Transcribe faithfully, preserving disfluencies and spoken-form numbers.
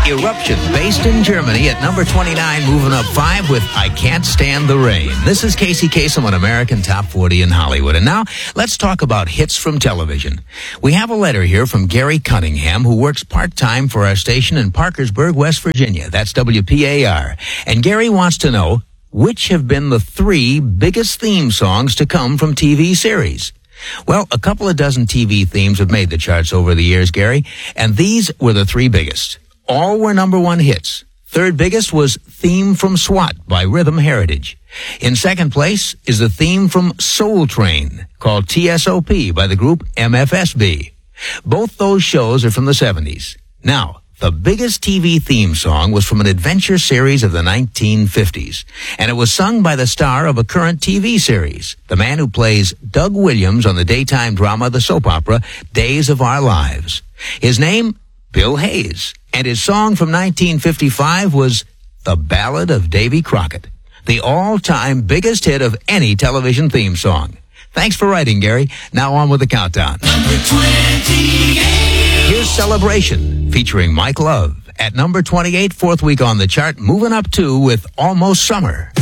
Eruption, based in Germany at number twenty-nine, moving up five with I Can't Stand the Rain. This is Casey Kasem on American Top forty in Hollywood. And now, let's talk about hits from television. We have a letter here from Gary Cunningham, who works part-time for our station in Parkersburg, West Virginia. That's W P A R. And Gary wants to know, which have been the three biggest theme songs to come from T V series? Well, a couple of dozen T V themes have made the charts over the years, Gary, and these were the three biggest. All were number one hits. Third biggest was Theme from SWAT by Rhythm Heritage. In second place is the theme from Soul Train, called T S O P by the group M F S B. Both those shows are from the seventies. Now, the biggest T V theme song was from an adventure series of the nineteen fifties, and it was sung by the star of a current T V series, the man who plays Doug Williams on the daytime drama, the soap opera, Days of Our Lives. His name, Bill Hayes. And his song from nineteen fifty-five was The Ballad of Davy Crockett, the all-time biggest hit of any television theme song. Thanks for writing, Gary. Now on with the countdown. Number twenty-eight. Here's Celebration, featuring Mike Love. At number twenty-eight, fourth week on the chart, moving up two with Almost Summer.